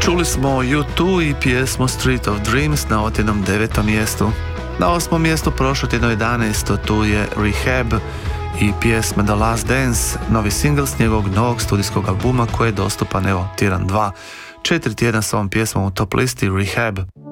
Čuli smo U2 i pjesmu Street of Dreams na otjednom 9. mjestu. Na 8. mjestu prošlo tjedno 11. tu je Rehab i pjesma The Last Dance, novi singl s njegovog novog studijskog albuma koji je dostupan evo tjedan 2. 4 tjedna s ovom pjesmom u top listi Rehab.